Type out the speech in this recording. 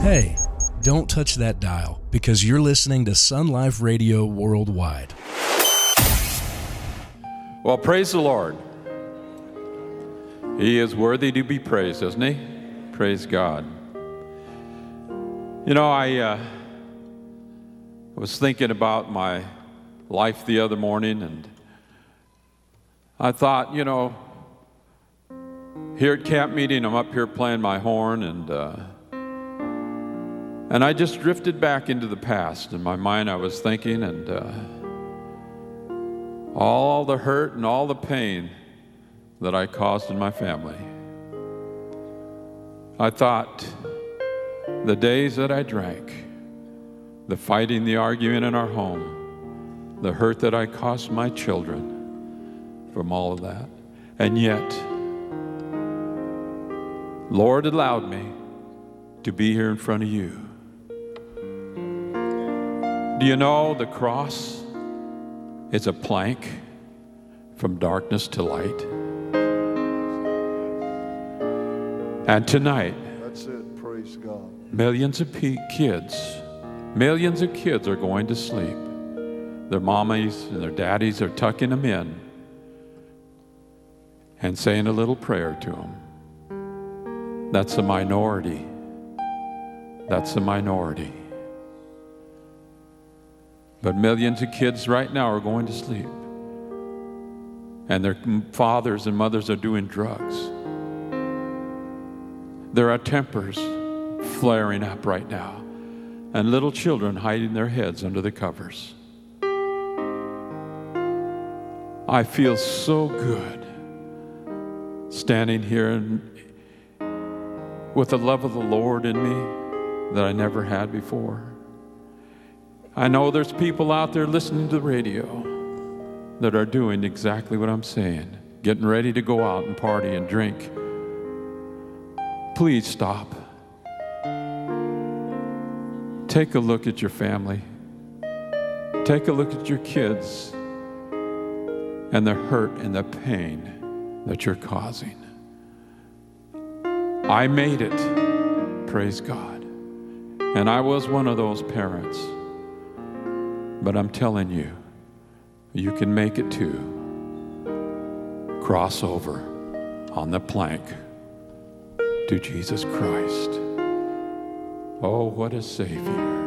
Hey, don't touch that dial, because you're listening to Sun Life Radio Worldwide. Well, praise the Lord. He is worthy to be praised, isn't he? Praise God. You know, I was thinking about my life the other morning, and I thought, you know, here at camp meeting, I'm up here playing my horn, and I just drifted back into the past. In my mind, I was thinking, and all the hurt and all the pain that I caused in my family. I thought, the days that I drank, the fighting, the arguing in our home, the hurt that I caused my children from all of that. And yet, Lord allowed me to be here in front of you. Do you know the cross is a plank from darkness to light? And tonight, that's it. Praise God. Millions of kids are going to sleep. Their mommies and their daddies are tucking them in and saying a little prayer to them. That's a minority. That's a minority. But millions of kids right now are going to sleep. And their fathers and mothers are doing drugs. There are tempers flaring up right now. And little children hiding their heads under the covers. I feel so good standing here and with the love of the Lord in me that I never had before. I know there's people out there listening to the radio that are doing exactly what I'm saying, getting ready to go out and party and drink. Please stop. Take a look at your family. Take a look at your kids and the hurt and the pain that you're causing. I made it, praise God. And I was one of those parents. But I'm telling you, you can make it too. Cross over on the plank to Jesus Christ. Oh, what a Savior.